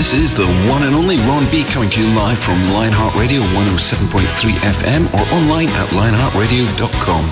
This is the one and only Ron B coming to you live from Lionheart Radio 107.3 FM or online at lionheartradio.com.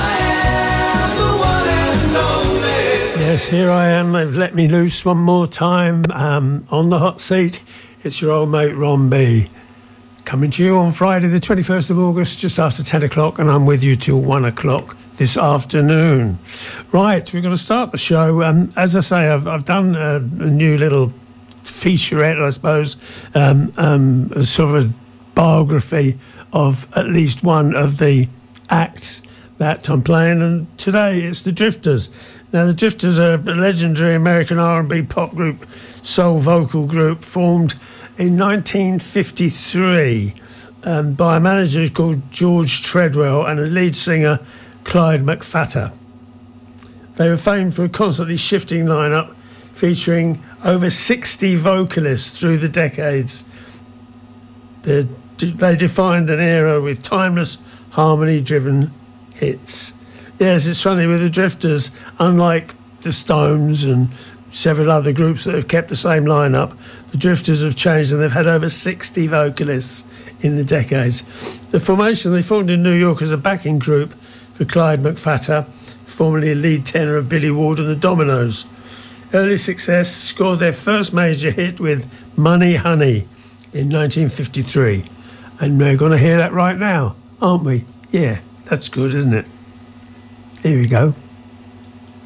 Yes, here I am. They've let me loose one more time on the hot seat. It's your old mate Ron B coming to you on Friday the 21st of August just after 10 o'clock, and I'm with you till 1 o'clock this afternoon. Right, we're going to start the show. As I say, I've done a new little featurette, I suppose, a sort of a biography of at least one of the acts that I'm playing, and today it's the Drifters. Now, the Drifters are a legendary American R&B pop group, soul vocal group, formed in 1953 by a manager called George Treadwell and a lead singer, Clyde McPhatter. They were famed for a constantly shifting lineup featuring over 60 vocalists through the decades. They defined an era with timeless, harmony-driven hits. Yes, it's funny with the Drifters, unlike the Stones and several other groups that have kept the same lineup, the Drifters have changed and they've had over 60 vocalists in the decades. The formation, they formed in New York as a backing group for Clyde McPhatter, formerly a lead tenor of Billy Ward and the Dominoes. Early success, scored their first major hit with Money Honey in 1953. And we're going to hear that right now, aren't we? Yeah, that's good, isn't it? Here we go.